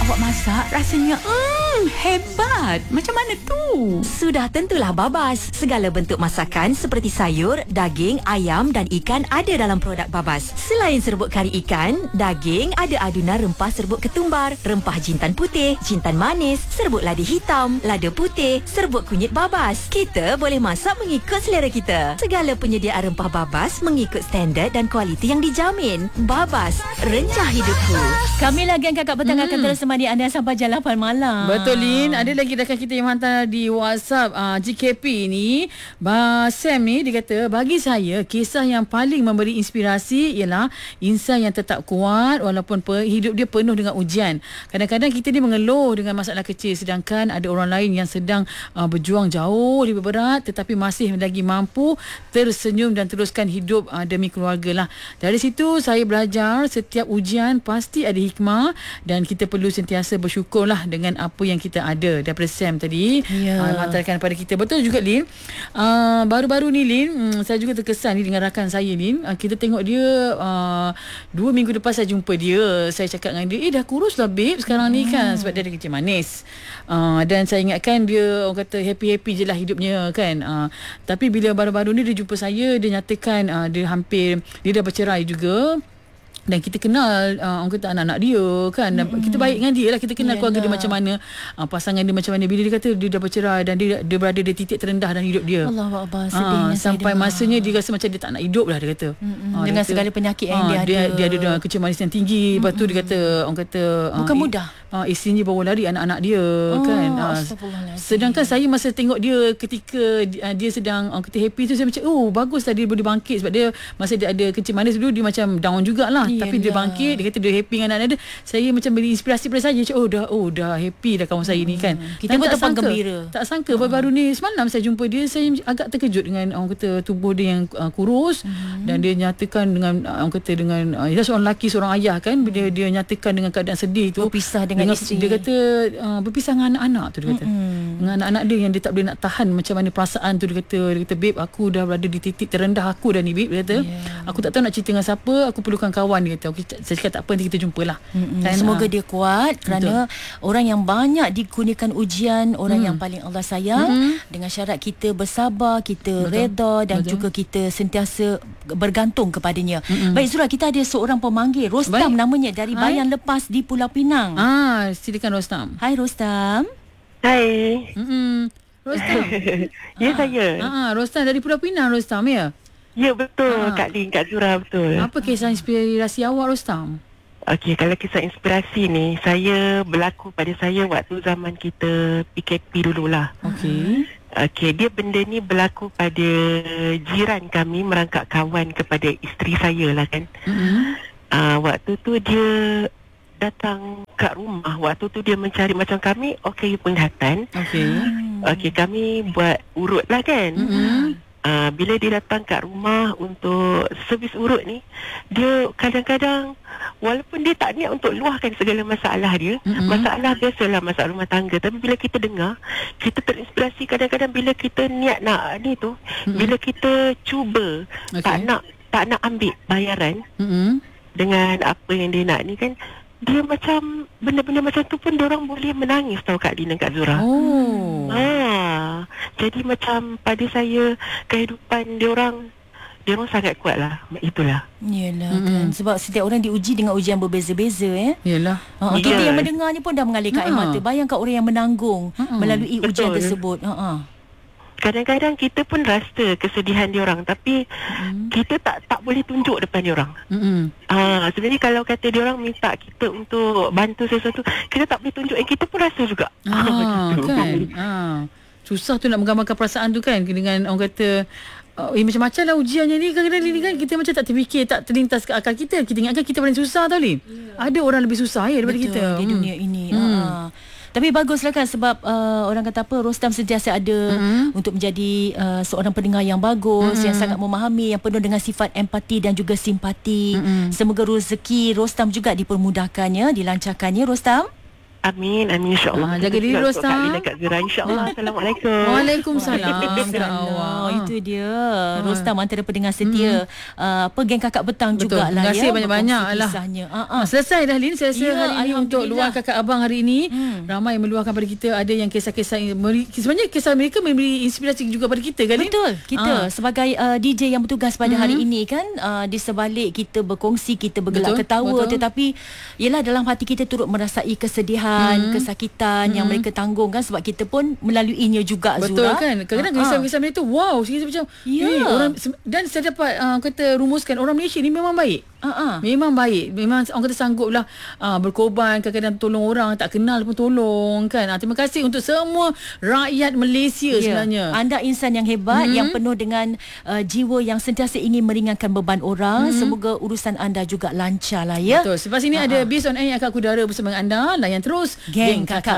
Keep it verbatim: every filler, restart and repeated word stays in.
awak masak rasanya hmm, hebat. Macam mana tu? Sudah tentulah Babas. Segala bentuk masakan seperti sayur, daging, ayam dan ikan ada dalam produk Babas. Selain serbuk kari ikan, daging, ada adunan rempah serbuk ketumbar, rempah jintan putih, jintan manis, serbuk lada hitam, lada putih, serbuk kunyit Babas. Kita boleh masak mengikut selera kita. Segala penyediaan rempah Babas mengikut standard dan kualiti yang dijamin. Babas, rencah hidupku. Kami lagi yang kakak petang Hmm. akan terus menemani anda sampai jam lapan malam. Betul, Lin. Ada lagi rakan kita yang hantar di WhatsApp uh, G K P ni. Bah, Sam ni dia kata, bagi saya kisah yang paling memberi inspirasi ialah insan yang tetap kuat walaupun pe, hidup dia penuh dengan ujian. Kadang-kadang kita ni mengeluh dengan masalah kecil, sedangkan ada orang lain yang sedang uh, berjuang jauh lebih berat tetapi masih lagi mampu tersenyum dan teruskan hidup uh, demi keluarga lah. Dari situ saya belajar setiap ujian pasti ada hikmah dan kita perlu sentiasa bersyukurlah dengan apa yang kita ada. Daripada Sam tadi Ya. uh, hantarkan kepada kita. Betul juga, Lin. Uh, baru-baru ni, Lin, hmm, saya juga terkesan ni dengan rakan saya, Lin. Uh, kita tengok dia uh, dua minggu lepas saya jumpa dia. Saya cakap dengan dia, eh dah kurus lah babe sekarang ni kan, sebab dia ada kencing manis. Uh, dan saya ingatkan dia, orang kata happy-happy je lah hidupnya kan. Uh, tapi bila baru-baru ni dia jumpa saya, dia nyatakan uh, dia hampir, dia dah bercerai juga. Dan kita kenal uh, orang kata anak-anak dia kan, dan mm-hmm. kita baik dengan dia lah, kita kenal Yalah. keluarga dia macam mana, uh, pasangan dia macam mana. Bila dia kata dia dah bercerai dan dia dia berada di titik terendah dalam hidup dia, Allahu Akbar, uh, sedihnya saya sampai dengar. masanya dia rasa macam dia tak nak hidup lah, dia kata. Mm-mm. Uh, Dengan dia segala kata, penyakit yang uh, dia dia ada. dia ada dah kencing manis yang tinggi. Mm-mm. Lepas tu dia kata, orang kata uh, Bukan mudah. Uh, isterinya bawa lari anak-anak dia Oh, kan. Uh, astagfirullahalazim. sedangkan saya masa tengok dia ketika uh, dia sedang orang kata happy tu, saya macam oh bagus lah dia boleh bangkit, sebab dia masa dia ada kencing manis dulu dia macam down jugalah. Tapi dia Yelah. bangkit, dia kata dia happy dengan anak-anak dia. Saya macam beri inspirasi pada saya, macam oh dah oh dah happy dah kawan saya ni kan. Kita Dan pun tak terpang sangka, gembira. Tak sangka baru-baru ni semalam saya jumpa dia, saya agak terkejut dengan orang kata tubuh dia yang uh, kurus. Mm-hmm. Dan dia nyatakan dengan uh, orang kata dengan uh, dia seorang lelaki, seorang ayah kan, bila dia nyatakan dengan keadaan sedih tu, Berpisah dengan isteri. dia kata uh, berpisah dengan anak-anak tu, dia kata. Mm-hmm. Dengan anak-anak dia yang dia tak boleh nak tahan macam mana perasaan tu. Dia kata, dia kata babe, aku dah berada di titik terendah aku dah ni babe, dia kata. Yeah. Aku tak tahu nak cerita dengan siapa, aku perlukan kawan, dia kata. Okay, saya cakap tak apa, nanti kita jumpalah. Mm-mm. Dan, Semoga uh, dia kuat, kerana betul. Orang yang banyak dikurniakan ujian, orang mm. yang paling Allah sayang, mm-hmm. dengan syarat kita bersabar, kita betul. Reda dan betul. Juga kita sentiasa bergantung kepadanya. Mm-hmm. Baik Zura, kita ada seorang pemanggil, Rostam. Baik. Namanya, dari Hai. Bayan Lepas di Pulau Pinang. Ah, silakan Rostam. Hai Rostam. Hai. Mm-mm. Rostam. Ya, saya. Ah, Rostam dari Pulau Pinang, Rostam, ya? Ya, betul. Ah. Kak Lin, Kak Zura, betul. Apa kisah inspirasi awak, Rostam? Okey, kalau kisah inspirasi ni, saya berlaku pada saya waktu zaman kita P K P dululah. Okey. Okey, dia benda ni berlaku pada jiran kami merangkap kawan kepada isteri saya lah kan. Mm-hmm. Uh, waktu tu dia datang kat rumah. Waktu tu dia mencari macam kami, okey penglihatan. Okey. Okey, kami buat urut lah kan. Mm-hmm. Uh, bila dia datang kat rumah untuk servis urut ni, dia kadang-kadang walaupun dia tak niat untuk luahkan segala masalah dia, mm-hmm. masalah biasalah, masalah rumah tangga, tapi bila kita dengar, kita terinspirasi kadang-kadang bila kita niat nak ni tu, mm-hmm. bila kita cuba okay. tak nak tak nak ambil bayaran mm-hmm. dengan apa yang dia nak ni kan, dia macam benda-benda macam tu pun diorang boleh menangis tau Kak Lina, Kak Zura. Oh. Ha, jadi macam pada saya kehidupan diorang diorang sangat kuat lah. Itulah. Yelah mm-hmm. kan. Sebab setiap orang diuji dengan ujian berbeza-beza eh. Yelah. Ha, yeah. Kita yang mendengarnya pun dah mengalirkan air mata. Bayangkan orang yang menanggung mm-hmm. melalui ujian Betul. tersebut. Ha. Kadang-kadang kita pun rasa kesedihan diorang, tapi mm-hmm. kita tak tak boleh tunjuk depan diorang. Mm-hmm. Ah, sebenarnya kalau kata diorang minta kita untuk bantu sesuatu, kita tak boleh tunjuk, eh kita pun rasa juga. Ah, kan. Ah. Susah tu nak menggambarkan perasaan tu kan, dengan orang kata uh, eh, macam-macam lah ujiannya ni. Kadang-kadang ni kan kita macam tak terfikir, tak terlintas ke akal kita. Kita ingatkan kita paling susah tau Lin. Yeah. Ada orang lebih susah ya daripada Betul, kita di hmm. dunia ini. Hmm. Ha. Tapi baguslah kan, sebab uh, orang kata apa, Rostam sentiasa ada mm-hmm. untuk menjadi uh, seorang pendengar yang bagus, mm-hmm. yang sangat memahami, yang penuh dengan sifat empati dan juga simpati. Mm-hmm. Semoga rezeki Rostam juga dipermudahkannya, dilancarkannya Rostam. Amin, amin insya-Allah. Ah, jaga diri Rosta. Kak Lina kat Zira insya-Allah. Assalamualaikum. Waalaikumsalam. Oh, itu dia. Ah. Rostam antara pendengar setia. Hmm. Uh, apa geng kakak petang Betul. jugalah Terima kasih ya. banyak-banyak berkongsi lah. kisahnya. Uh, uh. Ah, selesai dah Lin. Saya rasa Ya, hari ini untuk luar kakak abang hari ini Hmm. ramai yang meluahkan pada kita. Ada yang kisah-kisah yang memberi, sebenarnya kisah mereka memberi inspirasi juga pada kita kan Lin? Betul. Kita Ah. sebagai uh, D J yang bertugas pada Mhm. hari ini kan, uh, di sebalik kita berkongsi, kita bergelak Betul, ketawa, betul. tetapi ialah dalam hati kita turut merasai kesedihan, Mhm. kesakitan yang Mhm. mereka tanggung kan, sebab kita pun melaluinya juga. Betul Zura. kan. Kadang-kadang Ah, ah. kisah-kisah mereka tu wow, kisah macam Ya. eh, orang dan saya dapat uh, kata rumuskan orang Malaysia ni memang baik. Ah, ah. Memang baik. Memang orang kata sangguplah uh, berkorban, kadang-kadang tolong orang tak kenal pun tolong kan. Uh, terima kasih untuk semua rakyat Malaysia Ya. sebenarnya. Anda insan yang hebat, Hmm. yang penuh dengan uh, jiwa yang sentiasa ingin meringankan beban orang. Hmm. Semoga urusan anda juga lancar lah ya. Betul. Selepas ini Ah, ada ah. Biz on Air yang akan aku dara bersama anda. Layan terus Geng Kakak